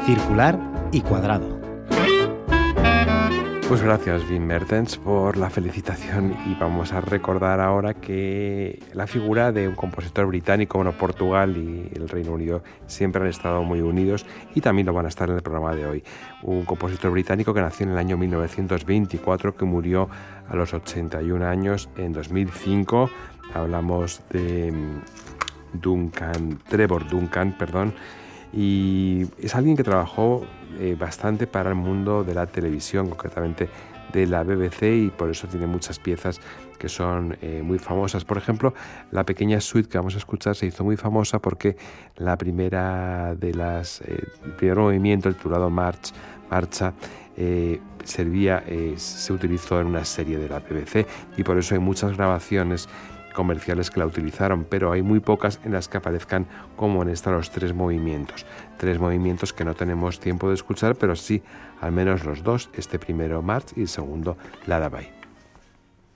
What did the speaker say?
circular y cuadrado. Pues gracias, Wim Mertens, por la felicitación, y vamos a recordar ahora que la figura de un compositor británico, Portugal y el Reino Unido siempre han estado muy unidos y también lo van a estar en el programa de hoy. Un compositor británico que nació en el año 1924, que murió a los 81 años en 2005. Hablamos de Trevor Duncan, y es alguien que trabajó bastante para el mundo de la televisión, concretamente de la BBC, y por eso tiene muchas piezas que son muy famosas. Por ejemplo, la pequeña suite que vamos a escuchar se hizo muy famosa porque el primer movimiento, titulado Marcha, se utilizó en una serie de la BBC, y por eso hay muchas grabaciones comerciales que la utilizaron, pero hay muy pocas en las que aparezcan, como en esta, los tres movimientos que no tenemos tiempo de escuchar, pero sí al menos los dos, este primero March y el segundo Lullaby.